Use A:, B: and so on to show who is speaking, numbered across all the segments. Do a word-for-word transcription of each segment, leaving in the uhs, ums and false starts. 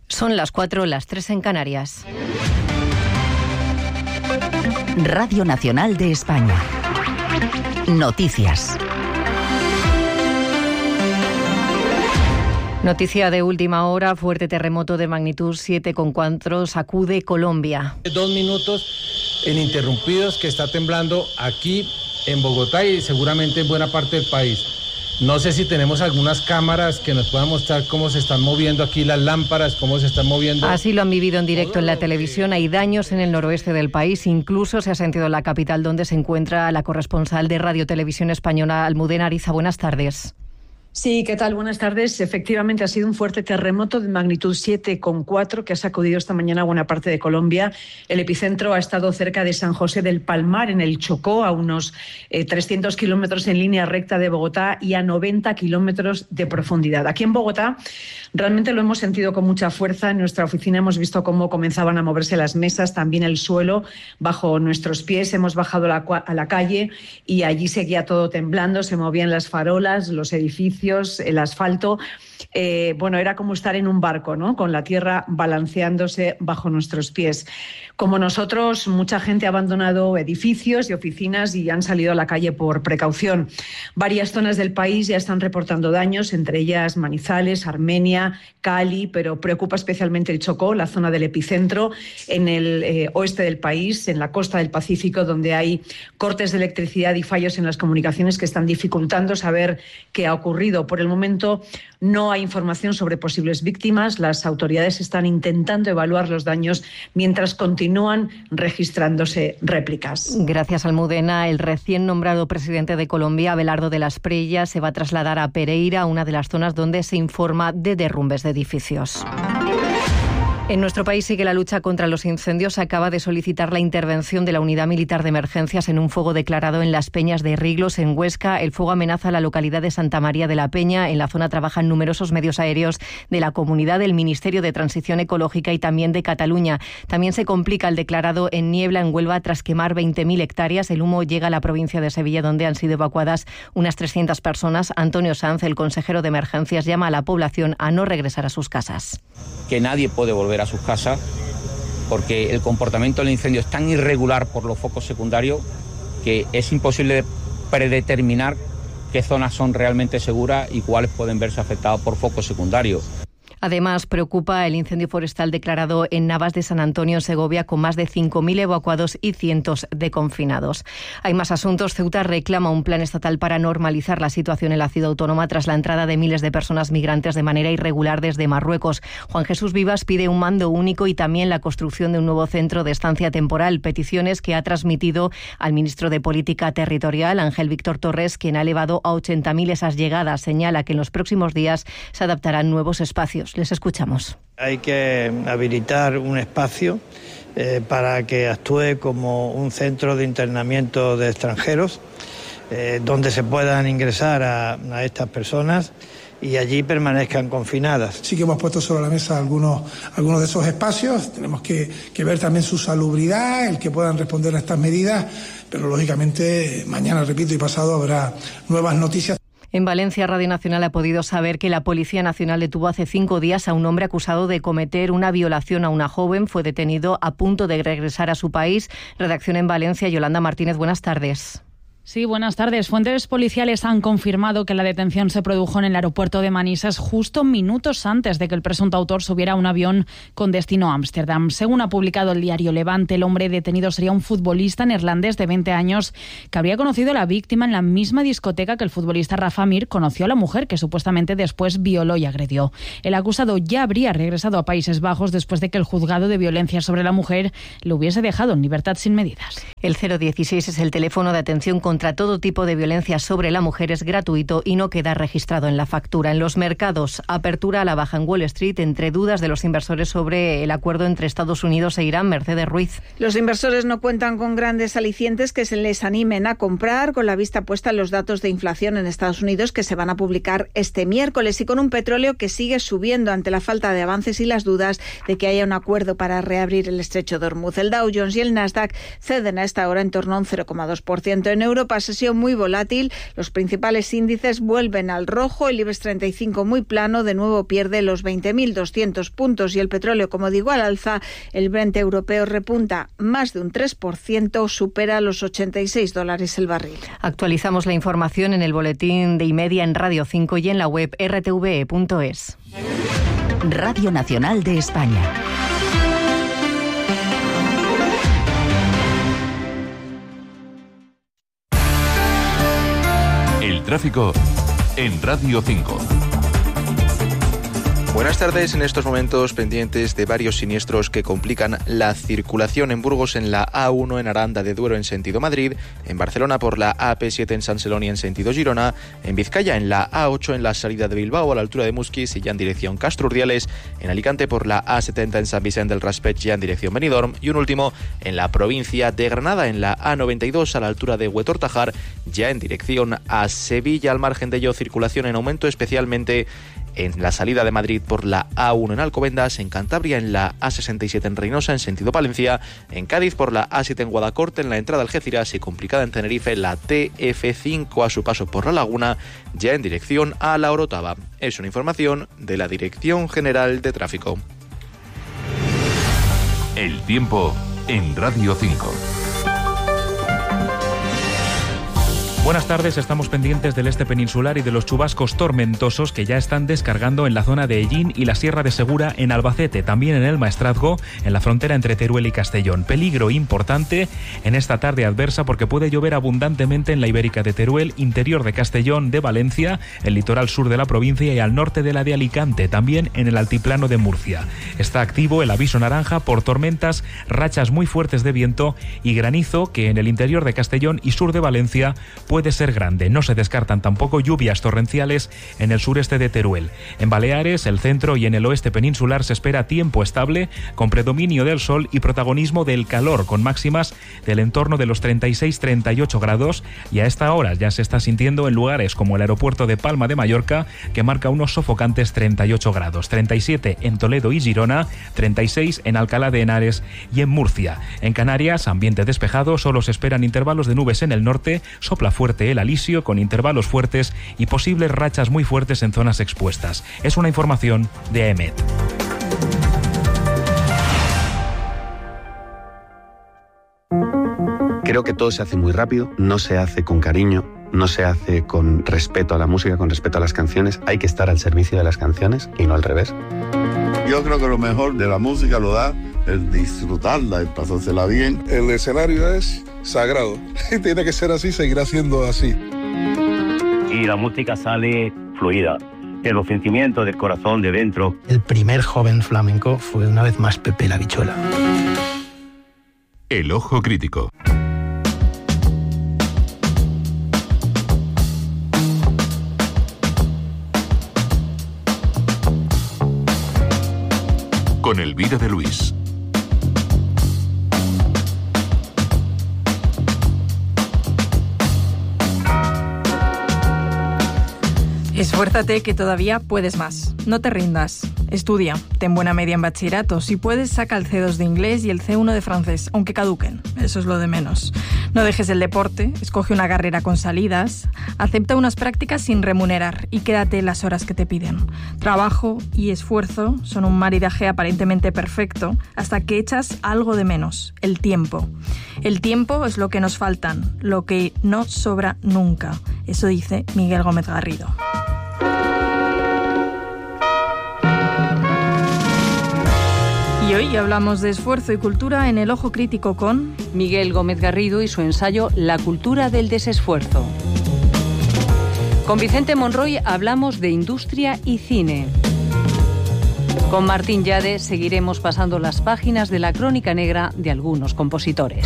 A: Son las cuatro, las tres en Canarias.
B: Radio Nacional de España. Noticias.
A: Noticia de última hora, fuerte terremoto de magnitud siete coma cuatro sacude Colombia.
C: Dos minutos ininterrumpidos que está temblando aquí en Bogotá y seguramente en buena parte del país. No sé si tenemos algunas cámaras que nos puedan mostrar cómo se están moviendo aquí las lámparas, cómo se están moviendo.
A: Así lo han vivido en directo en la televisión. Hay daños en el noroeste del país. Incluso se ha sentido en la capital, donde se encuentra la corresponsal de Radio Televisión Española, Almudena Ariza. Buenas tardes.
D: Sí, ¿qué tal? Buenas tardes. Efectivamente, ha sido un fuerte terremoto de magnitud siete coma cuatro que ha sacudido esta mañana buena parte de Colombia. El epicentro ha estado cerca de San José del Palmar, en el Chocó, a unos eh, trescientos kilómetros en línea recta de Bogotá y a noventa kilómetros de profundidad. Aquí en Bogotá realmente lo hemos sentido con mucha fuerza. En nuestra oficina hemos visto cómo comenzaban a moverse las mesas, también el suelo bajo nuestros pies. Hemos bajado a la, a la calle y allí seguía todo temblando, se movían las farolas, los edificios, el asfalto. Eh, bueno, era como estar en un barco, ¿no? Con la tierra balanceándose bajo nuestros pies. Como nosotros, mucha gente ha abandonado edificios y oficinas y han salido a la calle por precaución. Varias zonas del país ya están reportando daños, entre ellas Manizales, Armenia, Cali, pero preocupa especialmente el Chocó, la zona del epicentro, en el eh, oeste del país, en la costa del Pacífico, donde hay cortes de electricidad y fallos en las comunicaciones que están dificultando saber qué ha ocurrido. Por el momento no hay información sobre posibles víctimas. Las autoridades están intentando evaluar los daños mientras continúan registrándose réplicas.
A: Gracias, Almudena. El recién nombrado presidente de Colombia, Abelardo de la Espriella, se va a trasladar a Pereira, una de las zonas donde se informa de derrumbes de edificios. En nuestro país sigue la lucha contra los incendios. Acaba de solicitar la intervención de la Unidad Militar de Emergencias en un fuego declarado en las Peñas de Riglos, en Huesca. El fuego amenaza la localidad de Santa María de la Peña. En la zona trabajan numerosos medios aéreos de la comunidad, del Ministerio de Transición Ecológica y también de Cataluña. También se complica el declarado en Niebla, en Huelva, tras quemar veinte mil hectáreas. El humo llega a la provincia de Sevilla, donde han sido evacuadas unas trescientas personas. Antonio Sanz, el consejero de Emergencias, llama a la población a no regresar a sus casas.
E: Que nadie puede volver a sus casas porque el comportamiento del incendio es tan irregular por los focos secundarios que es imposible predeterminar qué zonas son realmente seguras y cuáles pueden verse afectadas por focos secundarios.
A: Además, preocupa el incendio forestal declarado en Navas de San Antonio, en Segovia, con más de cinco mil evacuados y cientos de confinados. Hay más asuntos. Ceuta reclama un plan estatal para normalizar la situación en la ciudad autónoma tras la entrada de miles de personas migrantes de manera irregular desde Marruecos. Juan Jesús Vivas pide un mando único y también la construcción de un nuevo centro de estancia temporal, peticiones que ha transmitido al ministro de Política Territorial, Ángel Víctor Torres, quien ha elevado a ochenta mil esas llegadas. Señala que en los próximos días se adaptarán nuevos espacios. Les escuchamos.
F: Hay que habilitar un espacio eh, para que actúe como un centro de internamiento de extranjeros, eh, donde se puedan ingresar a, a estas personas y allí permanezcan confinadas.
G: Sí que hemos puesto sobre la mesa algunos, algunos de esos espacios. Tenemos que, que ver también su salubridad, el que puedan responder a estas medidas, pero lógicamente mañana, repito, y pasado habrá nuevas noticias.
A: En Valencia, Radio Nacional ha podido saber que la Policía Nacional detuvo hace cinco días a un hombre acusado de cometer una violación a una joven. Fue detenido a punto de regresar a su país. Redacción en Valencia, Yolanda Martínez, buenas tardes.
H: Sí, buenas tardes. Fuentes policiales han confirmado que la detención se produjo en el aeropuerto de Manises justo minutos antes de que el presunto autor subiera a un avión con destino a Ámsterdam. Según ha publicado el diario Levante, el hombre detenido sería un futbolista neerlandés de veinte años que habría conocido a la víctima en la misma discoteca que el futbolista Rafa Mir conoció a la mujer que supuestamente después violó y agredió. El acusado ya habría regresado a Países Bajos después de que el juzgado de violencia sobre la mujer lo hubiese dejado en libertad sin medidas.
A: El cero dieciséis es el teléfono de atención contra Contra todo tipo de violencia sobre la mujer, es gratuito y no queda registrado en la factura. En los mercados, apertura a la baja en Wall Street entre dudas de los inversores sobre el acuerdo entre Estados Unidos e Irán. Mercedes Ruiz.
I: Los inversores no cuentan con grandes alicientes que se les animen a comprar, con la vista puesta en los datos de inflación en Estados Unidos que se van a publicar este miércoles y con un petróleo que sigue subiendo ante la falta de avances y las dudas de que haya un acuerdo para reabrir el estrecho de Hormuz. El Dow Jones y el Nasdaq ceden a esta hora en torno a un cero coma dos por ciento. En Europa, Europa, sesión muy volátil. Los principales índices vuelven al rojo. El IBEX treinta y cinco muy plano, de nuevo pierde los veinte mil doscientos puntos y el petróleo, como digo, al alza. El Brent europeo repunta más de un tres por ciento, supera los ochenta y seis dólares el barril.
A: Actualizamos la información en el boletín de Imedia en Radio cinco y en la web r t v e punto es.
B: Radio Nacional de España.
J: El tráfico en Radio cinco.
K: Buenas tardes. En estos momentos pendientes de varios siniestros que complican la circulación en Burgos en la A uno en Aranda de Duero en sentido Madrid, en Barcelona por la A P siete en San Celoni en sentido Girona, en Vizcaya en la A ocho en la salida de Bilbao a la altura de Musquis y ya en dirección Castro Urdiales, en Alicante por la A setenta en San Vicente del Raspeig ya en dirección Benidorm y un último en la provincia de Granada en la A noventa y dos a la altura de Huetor-Tajar ya en dirección a Sevilla. Al margen de ello, circulación en aumento especialmente en la salida de Madrid por la A uno en Alcobendas, en Cantabria en la A sesenta y siete en Reynosa en sentido Palencia, en Cádiz por la A siete en Guadacorte en la entrada Algeciras y complicada en Tenerife la T F cinco a su paso por La Laguna ya en dirección a La Orotava. Es una información de la Dirección General de Tráfico.
J: El tiempo en Radio cinco.
L: Buenas tardes, estamos pendientes del este peninsular y de los chubascos tormentosos que ya están descargando en la zona de Ellín y la Sierra de Segura en Albacete, también en el Maestrazgo, en la frontera entre Teruel y Castellón. Peligro importante en esta tarde adversa porque puede llover abundantemente en la Ibérica de Teruel, interior de Castellón, de Valencia, el litoral sur de la provincia y al norte de la de Alicante, también en el altiplano de Murcia. Está activo el aviso naranja por tormentas, rachas muy fuertes de viento y granizo que en el interior de Castellón y sur de Valencia puede ser grande. No se descartan tampoco lluvias torrenciales en el sureste de Teruel. En Baleares, el centro y en el oeste peninsular se espera tiempo estable, con predominio del sol y protagonismo del calor, con máximas del entorno de los treinta y seis a treinta y ocho grados, y a esta hora ya se está sintiendo en lugares como el aeropuerto de Palma de Mallorca, que marca unos sofocantes treinta y ocho grados, treinta y siete en Toledo y Girona, treinta y seis en Alcalá de Henares y en Murcia. En Canarias, ambiente despejado, solo se esperan intervalos de nubes en el norte, sopla fuerte el alisio con intervalos fuertes y posibles rachas muy fuertes en zonas expuestas. Es una información de E M E T.
M: Creo que todo se hace muy rápido, no se hace con cariño, no se hace con respeto a la música, con respeto a las canciones. Hay que estar al servicio de las canciones y no al revés.
N: Yo creo que lo mejor de la música lo da el disfrutarla, el pasársela bien.
O: El escenario es sagrado. Tiene que ser así, seguirá siendo así.
P: Y la música sale fluida, de los sentimientos del corazón de dentro.
Q: El primer joven flamenco fue una vez más Pepe la Bichuela.
J: El ojo crítico. Con Elvira de Luis.
R: Esfuérzate, que todavía puedes más. No te rindas. Estudia. Ten buena media en bachillerato. Si puedes, saca el ce dos de inglés y el ce uno de francés, aunque caduquen. Eso es lo de menos. No dejes el deporte. Escoge una carrera con salidas. Acepta unas prácticas sin remunerar y quédate las horas que te piden. Trabajo y esfuerzo son un maridaje aparentemente perfecto hasta que echas algo de menos: el tiempo. El tiempo es lo que nos faltan, lo que no sobra nunca. Eso dice Miguel Gómez Garrido. Y hoy hablamos de esfuerzo y cultura en El Ojo Crítico con
S: Miguel Gómez Garrido y su ensayo La cultura del desesfuerzo. Con Vicente Monroy hablamos de industria y cine. Con Martín Llade seguiremos pasando las páginas de la crónica negra de algunos compositores.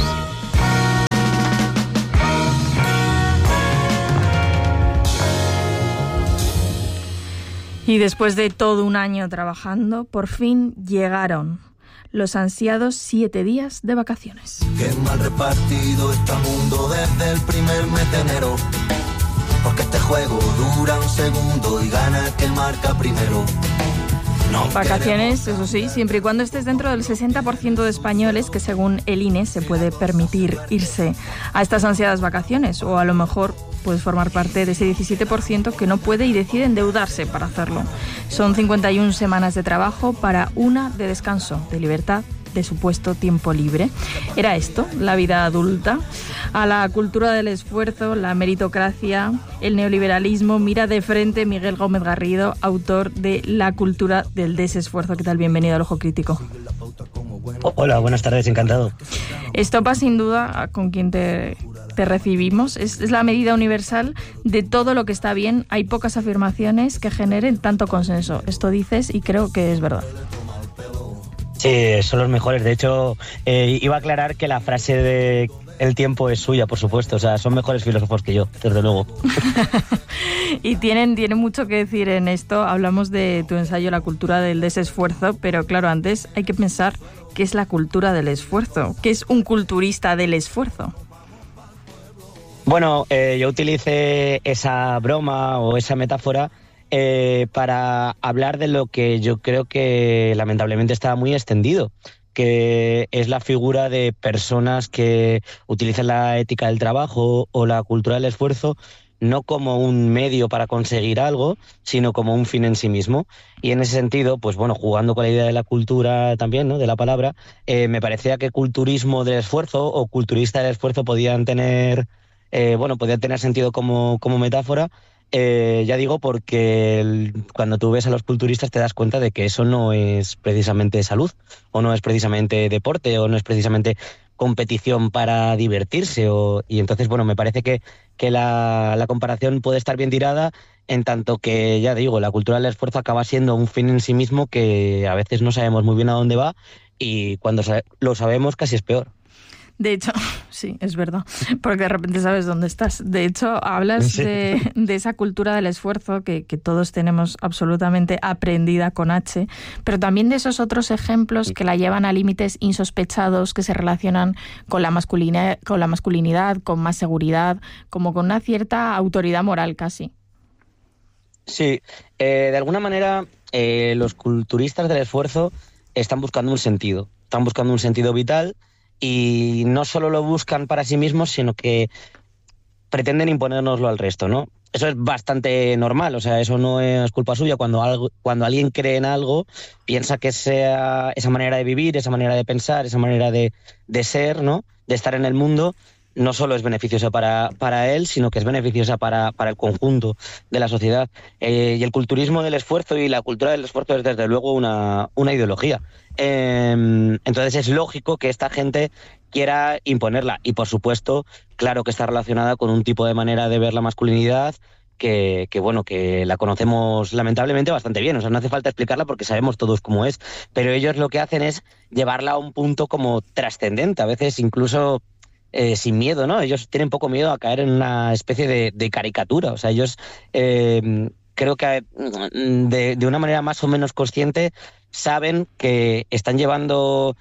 R: Y después de todo un año trabajando, por fin llegaron los ansiados siete días de vacaciones.
T: Qué mal repartido está el mundo desde el primer mes de enero, porque este juego dura un segundo y gana el que marca primero.
R: Vacaciones, eso sí, siempre y cuando estés dentro del sesenta por ciento de españoles que según el I N E se puede permitir irse a estas ansiadas vacaciones, o a lo mejor puedes formar parte de ese diecisiete por ciento que no puede y decide endeudarse para hacerlo. Son cincuenta y una semanas de trabajo para una de descanso, de libertad, de supuesto tiempo libre. ¿Era esto la vida adulta? A la cultura del esfuerzo, la meritocracia, el neoliberalismo mira de frente Miguel Gómez Garrido, autor de La cultura del desesfuerzo. ¿Qué tal? Bienvenido al Ojo Crítico.
Q: Hola, buenas tardes, encantado.
R: Estopa, sin duda, con quien te, te recibimos. Es, es la medida universal de todo lo que está bien. Hay pocas afirmaciones que generen tanto consenso. Esto dices y creo que es verdad.
Q: Sí, son los mejores. De hecho, eh, iba a aclarar que la frase de el tiempo es suya, por supuesto. O sea, son mejores filósofos que yo, desde luego.
R: Y tienen, tienen mucho que decir en esto. Hablamos de tu ensayo La cultura del desesfuerzo, pero claro, antes hay que pensar qué es la cultura del esfuerzo. ¿Qué es un culturista del esfuerzo?
Q: Bueno, eh, yo utilicé esa broma o esa metáfora Eh, para hablar de lo que yo creo que lamentablemente está muy extendido, que es la figura de personas que utilizan la ética del trabajo o la cultura del esfuerzo no como un medio para conseguir algo, sino como un fin en sí mismo. Y en ese sentido, pues bueno, jugando con la idea de la cultura también, ¿no?, de la palabra, eh, me parecía que culturismo del esfuerzo o culturista del esfuerzo podían tener, eh, bueno, podían tener sentido como, como metáfora. Eh, ya digo, porque el, cuando tú ves a los culturistas te das cuenta de que eso no es precisamente salud, o no es precisamente deporte, o no es precisamente competición para divertirse. O, y entonces, bueno, me parece que, que la, la comparación puede estar bien tirada, en tanto que, ya digo, la cultura del esfuerzo acaba siendo un fin en sí mismo que a veces no sabemos muy bien a dónde va, y cuando lo sabemos casi es peor.
R: De hecho, sí, es verdad, porque de repente sabes dónde estás. De hecho, hablas sí. de, de esa cultura del esfuerzo que, que todos tenemos absolutamente aprendida con H, pero también de esos otros ejemplos que la llevan a límites insospechados, que se relacionan con la masculinidad, con la masculinidad, con más seguridad, como con una cierta autoridad moral casi.
Q: Sí, eh, de alguna manera eh, los culturistas del esfuerzo están buscando un sentido, están buscando un sentido vital. Y no solo lo buscan para sí mismos, sino que pretenden imponérnoslo al resto, ¿no? Eso es bastante normal, o sea, eso no es culpa suya. Cuando algo, cuando alguien cree en algo, piensa que sea esa manera de vivir, esa manera de pensar, esa manera de, de ser, ¿no?, de estar en el mundo, no solo es beneficiosa para, para él, sino que es beneficiosa para, para el conjunto de la sociedad. Eh, y el culturismo del esfuerzo y la cultura del esfuerzo es desde luego una, una ideología. Eh, entonces es lógico que esta gente quiera imponerla. Y por supuesto, claro que está relacionada con un tipo de manera de ver la masculinidad que, que bueno, que la conocemos lamentablemente bastante bien. O sea, no hace falta explicarla porque sabemos todos cómo es. Pero ellos lo que hacen es llevarla a un punto como trascendente, a veces incluso Eh, sin miedo, ¿no? Ellos tienen poco miedo a caer en una especie de, de caricatura. O sea, ellos eh, creo que de, de una manera más o menos consciente saben que están llevando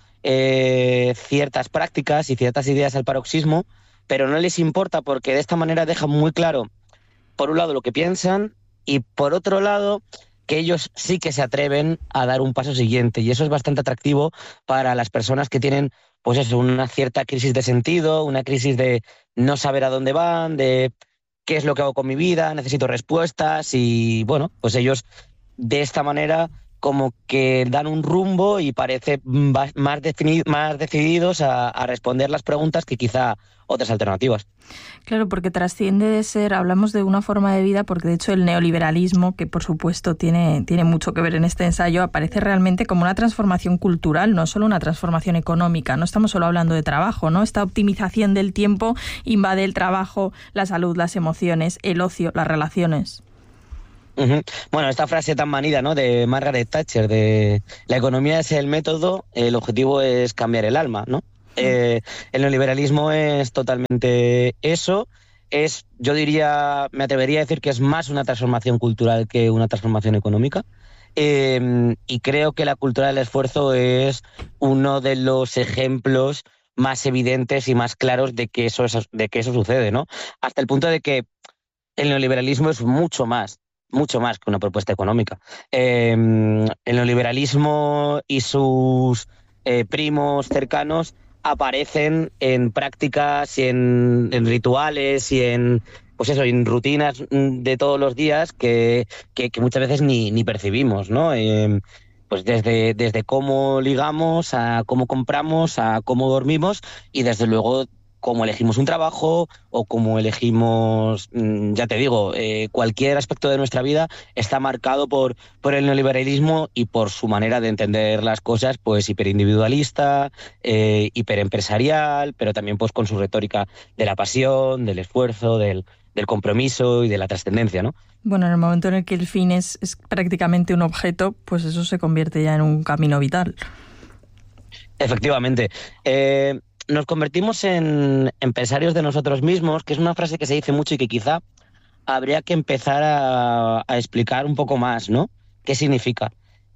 Q: eh, ciertas prácticas y ciertas ideas al paroxismo, pero no les importa porque de esta manera dejan muy claro, por un lado, lo que piensan y por otro lado, que ellos sí que se atreven a dar un paso siguiente. Y eso es bastante atractivo para las personas que tienen, pues eso, una cierta crisis de sentido, una crisis de no saber a dónde van, de qué es lo que hago con mi vida, necesito respuestas. Y bueno, pues ellos de esta manera como que dan un rumbo y parece más, defini- más decididos a, a responder las preguntas que quizá otras alternativas.
R: Claro, porque trasciende de ser, hablamos de una forma de vida, porque de hecho el neoliberalismo, que por supuesto tiene, tiene mucho que ver en este ensayo, aparece realmente como una transformación cultural, no solo una transformación económica. No estamos solo hablando de trabajo, ¿no? Esta optimización del tiempo invade el trabajo, la salud, las emociones, el ocio, las relaciones.
Q: Uh-huh. Bueno, esta frase tan manida, ¿no?, de Margaret Thatcher, de la economía es el método, el objetivo es cambiar el alma, ¿no? Eh, el neoliberalismo es totalmente eso, es, yo diría, me atrevería a decir que es más una transformación cultural que una transformación económica. Eh, y creo que la cultura del esfuerzo es uno de los ejemplos más evidentes y más claros de que eso, de que eso sucede, ¿no? Hasta el punto de que el neoliberalismo es mucho más mucho más que una propuesta económica. Eh, el neoliberalismo y sus eh, primos cercanos aparecen en prácticas y en, en rituales y en, pues eso, en rutinas de todos los días que, que, que muchas veces ni, ni percibimos, ¿no? Eh, pues desde, desde cómo ligamos, a cómo compramos, a cómo dormimos y desde luego cómo elegimos un trabajo o cómo elegimos, ya te digo, eh, cualquier aspecto de nuestra vida está marcado por, por el neoliberalismo y por su manera de entender las cosas, pues hiperindividualista, eh, hiperempresarial, pero también pues con su retórica de la pasión, del esfuerzo, del, del compromiso y de la trascendencia, ¿no?
R: Bueno, en el momento en el que el fin es, es prácticamente un objeto, pues eso se convierte ya en un camino vital.
Q: Efectivamente. Eh, nos convertimos en empresarios de nosotros mismos, que es una frase que se dice mucho y que quizá habría que empezar a, a explicar un poco más, ¿no? ¿Qué significa?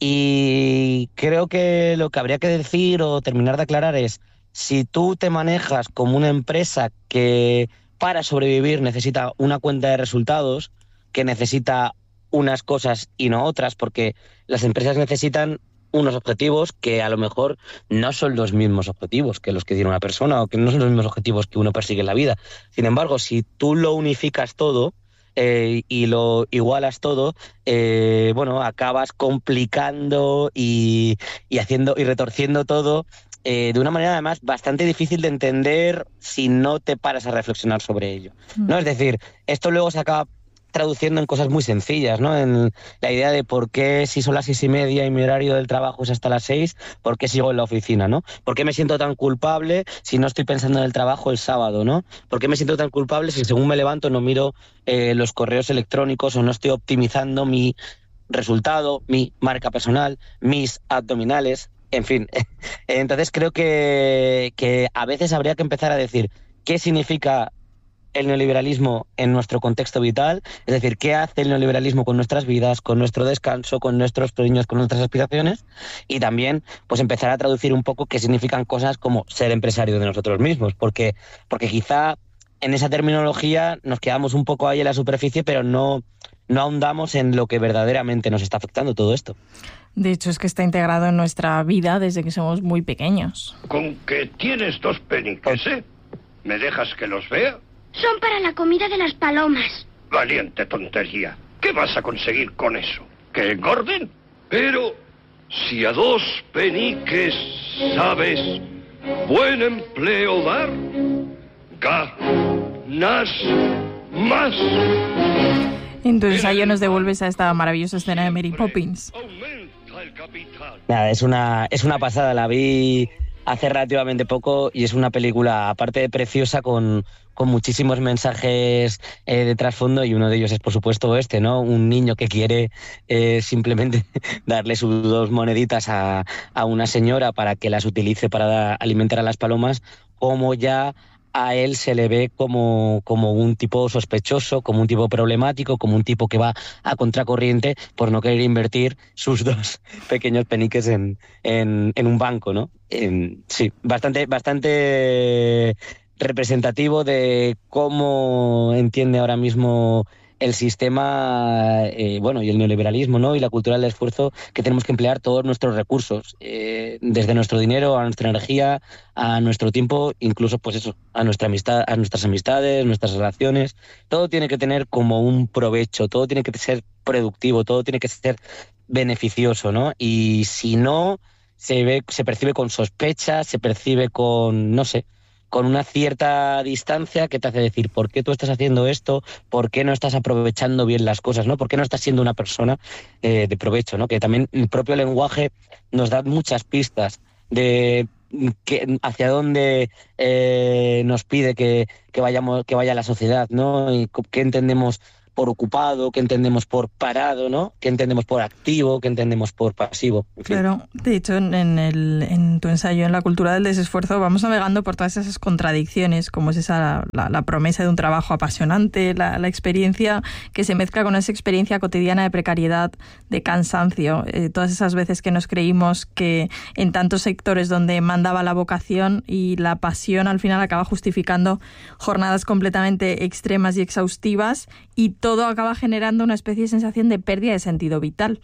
Q: Y creo que lo que habría que decir o terminar de aclarar es, si tú te manejas como una empresa que para sobrevivir necesita una cuenta de resultados, que necesita unas cosas y no otras, porque las empresas necesitan unos objetivos que a lo mejor no son los mismos objetivos que los que tiene una persona o que no son los mismos objetivos que uno persigue en la vida. Sin embargo, si tú lo unificas todo eh, y lo igualas todo, eh, bueno, acabas complicando y, y haciendo y retorciendo todo eh, de una manera además bastante difícil de entender si no te paras a reflexionar sobre ello, ¿no? Es decir, esto luego se acaba traduciendo en cosas muy sencillas, ¿no? En la idea de por qué si son las seis y media y mi horario del trabajo es hasta las seis, ¿por qué sigo en la oficina, ¿no? ¿Por qué me siento tan culpable si no estoy pensando en el trabajo el sábado, ¿no? ¿Por qué me siento tan culpable si según me levanto no miro eh, los correos electrónicos o no estoy optimizando mi resultado, mi marca personal, mis abdominales, en fin? Entonces creo que, que a veces habría que empezar a decir qué significa el neoliberalismo en nuestro contexto vital, es decir, qué hace el neoliberalismo con nuestras vidas, con nuestro descanso, con nuestros sueños, con nuestras aspiraciones, y también pues empezar a traducir un poco qué significan cosas como ser empresario de nosotros mismos, porque, porque quizá en esa terminología nos quedamos un poco ahí en la superficie, pero no, no ahondamos en lo que verdaderamente nos está afectando todo esto.
R: De hecho, es que está integrado en nuestra vida desde que somos muy pequeños.
U: Con que tienes dos peniques, ¿eh? ¿Me dejas que los vea?
V: Son para la comida de las palomas.
U: Valiente tontería. ¿Qué vas a conseguir con eso? ¿Que engorden? Pero si a dos peniques sabes buen empleo dar, ganas más.
R: En tu ensayo nos devuelves a esta maravillosa escena de Mary Poppins.
Q: Nada, es una, es una pasada, la vi hace relativamente poco y es una película, aparte de preciosa, con, con muchísimos mensajes eh, de trasfondo, y uno de ellos es, por supuesto, este, ¿no? Un niño que quiere eh, simplemente darle sus dos moneditas a, a una señora para que las utilice para da, alimentar a las palomas, como ya a él se le ve como, como un tipo sospechoso, como un tipo problemático, como un tipo que va a contracorriente por no querer invertir sus dos pequeños peniques en, en, en un banco, ¿no? En, sí, bastante, bastante representativo de cómo entiende ahora mismo el sistema, eh, bueno, y el neoliberalismo, ¿no? Y la cultura del esfuerzo, que tenemos que emplear todos nuestros recursos, eh, desde nuestro dinero a nuestra energía, a nuestro tiempo, incluso, pues eso, a nuestra amistad, a nuestras amistades, nuestras relaciones. Todo tiene que tener como un provecho, todo tiene que ser productivo, todo tiene que ser beneficioso, ¿no? Y si no, se ve, se percibe con sospecha, se percibe con, no sé, con una cierta distancia que te hace decir ¿por qué tú estás haciendo esto? ¿Por qué no estás aprovechando bien las cosas? ¿No? ¿Por qué no estás siendo una persona eh, de provecho? ¿No? Que también el propio lenguaje nos da muchas pistas de que, hacia dónde eh, nos pide que, que vayamos, que vaya la sociedad, ¿no? Y qué entendemos por ocupado, qué entendemos por parado, ¿no? Qué entendemos por activo, qué entendemos por pasivo. En fin.
R: Claro, de hecho, en, el, en tu ensayo en la cultura del desesfuerzo vamos navegando por todas esas contradicciones, como es esa la, la promesa de un trabajo apasionante, la, la experiencia que se mezcla con esa experiencia cotidiana de precariedad, de cansancio, eh, todas esas veces que nos creímos que en tantos sectores donde mandaba la vocación y la pasión al final acaba justificando jornadas completamente extremas y exhaustivas, y todo acaba generando una especie de sensación de pérdida de sentido vital.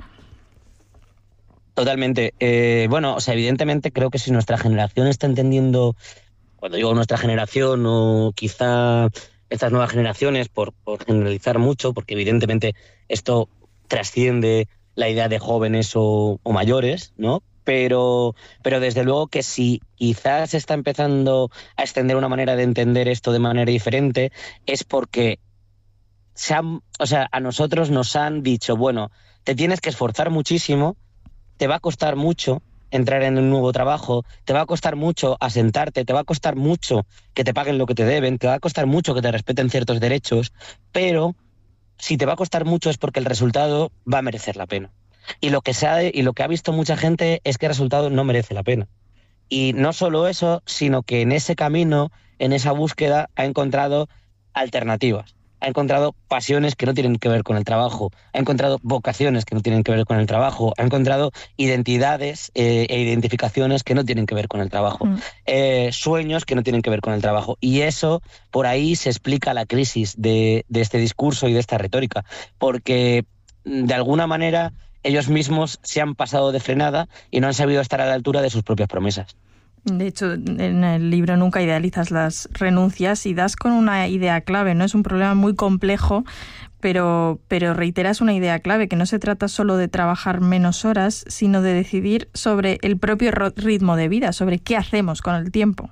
Q: Totalmente. Eh, bueno, o sea, evidentemente creo que si nuestra generación está entendiendo, cuando digo nuestra generación o quizá estas nuevas generaciones, por, por generalizar mucho, porque evidentemente esto trasciende la idea de jóvenes o, o mayores, ¿no? Pero, pero desde luego que si quizás se está empezando a extender una manera de entender esto de manera diferente, es porque se han, o sea, a nosotros nos han dicho, bueno, te tienes que esforzar muchísimo, te va a costar mucho entrar en un nuevo trabajo, te va a costar mucho asentarte, te va a costar mucho que te paguen lo que te deben, te va a costar mucho que te respeten ciertos derechos, pero si te va a costar mucho es porque el resultado va a merecer la pena. Y lo que se ha, y lo que ha visto mucha gente es que el resultado no merece la pena. Y no solo eso, sino que en ese camino, en esa búsqueda, ha encontrado alternativas. Ha encontrado pasiones que no tienen que ver con el trabajo, ha encontrado vocaciones que no tienen que ver con el trabajo, ha encontrado identidades eh, e identificaciones que no tienen que ver con el trabajo, mm. eh, sueños que no tienen que ver con el trabajo. Y eso, por ahí se explica la crisis de, de este discurso y de esta retórica, porque de alguna manera ellos mismos se han pasado de frenada y no han sabido estar a la altura de sus propias promesas.
R: De hecho, en el libro Nunca idealizas las renuncias y das con una idea clave, ¿no? Es un problema muy complejo, pero, pero reiteras una idea clave, que no se trata solo de trabajar menos horas, sino de decidir sobre el propio ritmo de vida, sobre qué hacemos con el tiempo.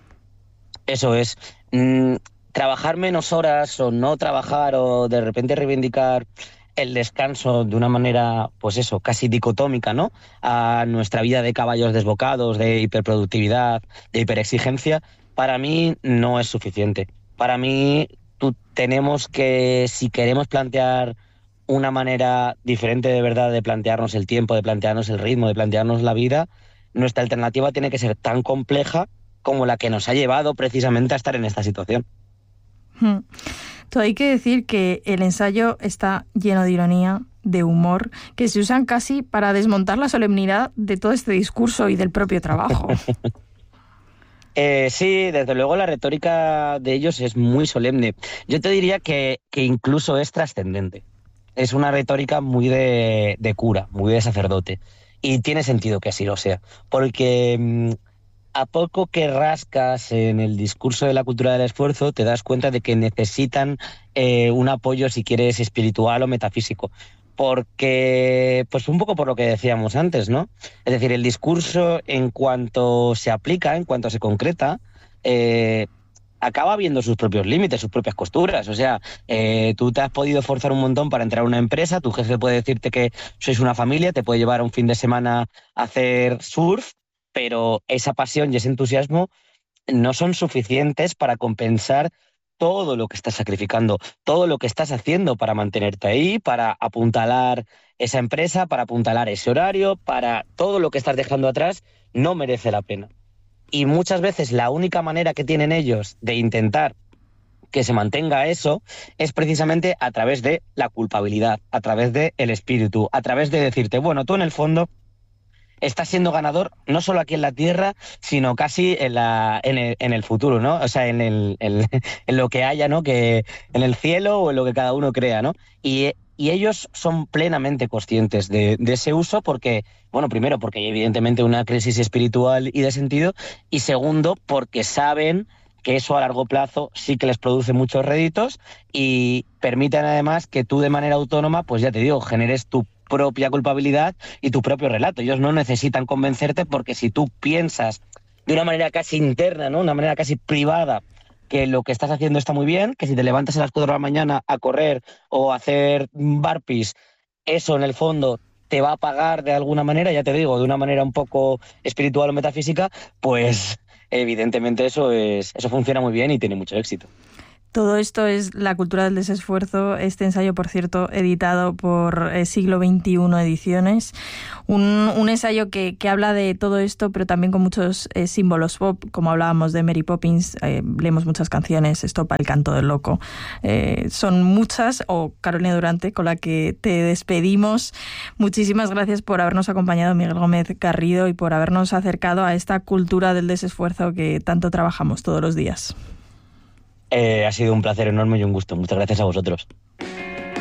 Q: Eso es. Mm, trabajar menos horas o no trabajar o de repente reivindicar el descanso de una manera, pues eso, casi dicotómica, ¿no? A nuestra vida de caballos desbocados, de hiperproductividad, de hiperexigencia, para mí no es suficiente. Para mí tú, tenemos que, si queremos plantear una manera diferente de verdad de plantearnos el tiempo, de plantearnos el ritmo, de plantearnos la vida, nuestra alternativa tiene que ser tan compleja como la que nos ha llevado precisamente a estar en esta situación.
R: Hmm. Todo hay que decir que el ensayo está lleno de ironía, de humor, que se usan casi para desmontar la solemnidad de todo este discurso y del propio trabajo.
Q: eh, sí, desde luego la retórica de ellos es muy solemne. Yo te diría que, que incluso es trascendente. Es una retórica muy de, de cura, muy de sacerdote. Y tiene sentido que así lo sea, porque mmm, a poco que rascas en el discurso de la cultura del esfuerzo, te das cuenta de que necesitan eh, un apoyo, si quieres, espiritual o metafísico. Porque, pues un poco por lo que decíamos antes, ¿no? Es decir, el discurso, en cuanto se aplica, en cuanto se concreta, eh, acaba viendo sus propios límites, sus propias costuras. O sea, eh, tú te has podido esforzar un montón para entrar a una empresa, tu jefe puede decirte que sois una familia, te puede llevar a un fin de semana a hacer surf, pero esa pasión y ese entusiasmo no son suficientes para compensar todo lo que estás sacrificando, todo lo que estás haciendo para mantenerte ahí, para apuntalar esa empresa, para apuntalar ese horario, para todo lo que estás dejando atrás, no merece la pena. Y muchas veces la única manera que tienen ellos de intentar que se mantenga eso es precisamente a través de la culpabilidad, a través del espíritu, a través de decirte, bueno, tú en el fondo estás siendo ganador no solo aquí en la Tierra, sino casi en, la, en, el, en el futuro, ¿no? O sea, en, el, en, en lo que haya, ¿no? Que en el cielo o en lo que cada uno crea, ¿no? Y, y ellos son plenamente conscientes de, de ese uso porque, bueno, primero porque hay evidentemente una crisis espiritual y de sentido, y segundo porque saben que eso a largo plazo sí que les produce muchos réditos y permiten además que tú de manera autónoma, pues ya te digo, generes tu propia culpabilidad y tu propio relato. Ellos no necesitan convencerte porque si tú piensas de una manera casi interna, ¿no? Una manera casi privada, que lo que estás haciendo está muy bien, que si te levantas a las cuatro de la mañana a correr o a hacer burpees, eso en el fondo te va a pagar de alguna manera, ya te digo, de una manera un poco espiritual o metafísica, pues evidentemente eso es eso funciona muy bien y tiene mucho éxito.
R: Todo esto es La cultura del desesfuerzo, este ensayo, por cierto, editado por eh, Siglo veintiuno Ediciones, un, un ensayo que, que habla de todo esto, pero también con muchos eh, símbolos pop, como hablábamos de Mary Poppins, eh, leemos muchas canciones, Estopa el canto del loco, eh, son muchas, o Carolina Durante, con la que te despedimos. Muchísimas gracias por habernos acompañado, Miguel Gómez Garrido, y por habernos acercado a esta cultura del desesfuerzo que tanto trabajamos todos los días.
Q: Eh, ha sido un placer enorme y un gusto. Muchas gracias a vosotros.